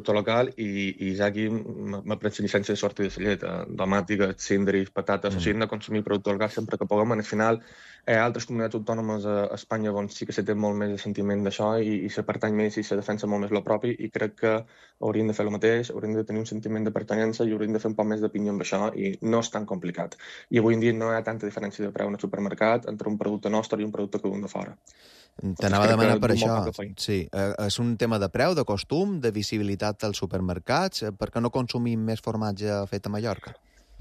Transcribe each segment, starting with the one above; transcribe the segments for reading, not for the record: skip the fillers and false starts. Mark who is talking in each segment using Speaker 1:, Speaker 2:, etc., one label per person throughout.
Speaker 1: producte local i ja aquí m'ha pres la llicència de sortir de la llet. Domàtiques, cíndries, patates... O sigui, hem de consumir producte local sempre que puguem. Al final, hi ha altres comunitats autònomes a Espanya on sí que se té molt més de sentiment d'això i se pertany més i se defensa molt més lo propi, i crec que hauríem de fer el mateix, hauríem de tenir un sentiment de pertanyença i hauríem de fer un poc més d'opinió amb això, i no és tan complicat. I avui en dia no hi ha tanta diferència de preu en el supermercat entre un producte nostre i un producte que un de fora.
Speaker 2: T'anava a demanar per això. Sí, és un tema de preu, de costum, de visibilitat als supermercats. Per què no consumim més formatge fet a Mallorca?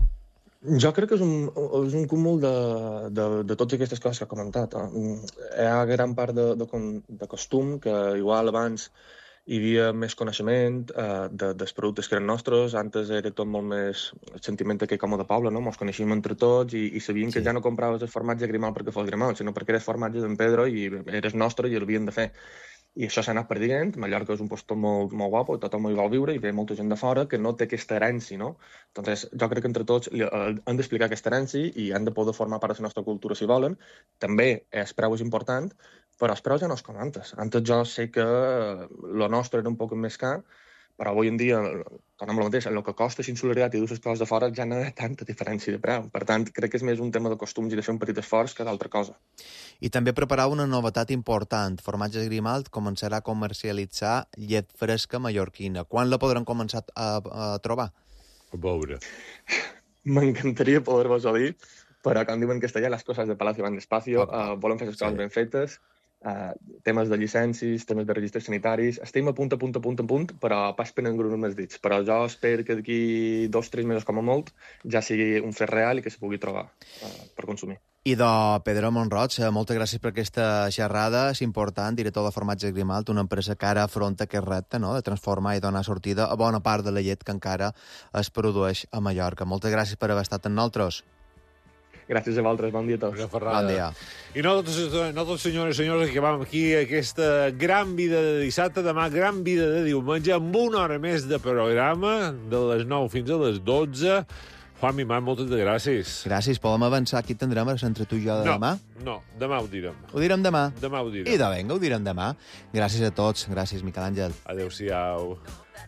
Speaker 1: Jo crec que és un cúmul de totes aquestes coses que he comentat. Hi ha gran part de costum, que igual abans hi havia més coneixement dels productes que eren nostres. Antes era tot molt més el sentiment aquell com de poble, no? Ens coneixíem entre tots i sabíem que ja no compraves el formatge Grimal perquè fos Grimal, sinó perquè era formatge d'en Pedro i eres nostre i l'havien de fer. I això s'ha anat perdent. Mallorca és un lloc molt, molt guapo, tothom hi vol viure i ve molta gent de fora que no té aquesta herència, no? Entonces, jo crec que entre tots han d'explicar aquesta herència i han de poder formar part de la nostra cultura si volen. També el preu és important, però els preus ja no és com antes. Antes jo sé que lo nostre era un poc més car, però avui en dia, tornem a lo mateix, el que costa la insularitat i dur les coses de fora ja no hi ha tanta diferència de preu. Per tant, crec que és més un tema de costums i de fer un petit esforç que d'altra cosa.
Speaker 2: I també preparar una novetat important. Formatges Grimalt començarà a comercialitzar llet fresca mallorquina. Quan la podran començar a trobar?
Speaker 3: A veure.
Speaker 1: M'encantaria poder-vos-ho dir, però com diuen en castellà, les coses de Palacio van despacio, volen fer les coses ben fetes, temes de llicències, temes de registres sanitaris. Estem a punt, però pas penent grup amb els dits. Però jo espero que d'aquí 2 o 3 mesos, com a molt, ja sigui un fet real i que se pugui trobar per consumir.
Speaker 2: I de Pedro Monroig, moltes gràcies per aquesta xerrada. És important, director de Formatges Grimalt, una empresa que ara afronta aquest repte, no?, de transformar i donar sortida a bona part de la llet que encara es produeix a Mallorca. Moltes gràcies per haver estat amb nosaltres.
Speaker 1: Gràcies a vosaltres, bon dia a tots.
Speaker 2: Bon dia.
Speaker 3: I nosaltres, senyores i senyors, acabam aquí aquesta gran vida de dissabte, demà gran vida de diumenge, amb una hora més de programa, de les 9 fins a les 12. Juan Mimán, moltes de gràcies.
Speaker 2: Gràcies. Podem avançar? Qui tindrem entre tu i jo de demà?
Speaker 3: No, demà ho direm.
Speaker 2: Ho direm demà?
Speaker 3: Demà ho direm.
Speaker 2: I de vinga, ho direm demà. Gràcies a tots. Gràcies, Miquel Àngel.
Speaker 3: Adéu-siau.